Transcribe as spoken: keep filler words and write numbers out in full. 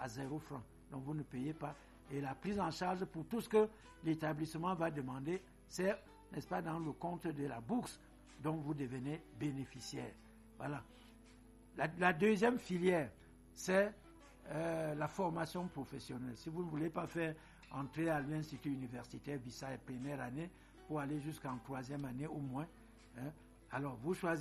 à zéro franc. Donc vous ne payez pas. Et la prise en charge pour tout ce que l'établissement va demander, c'est, n'est-ce pas, dans le compte de la bourse dont vous devenez bénéficiaire. Voilà. La, la deuxième filière, c'est euh, la formation professionnelle. Si vous ne voulez pas faire entrer à l'institut universitaire Vissa première année pour aller jusqu'en troisième année au moins, hein, alors vous choisissez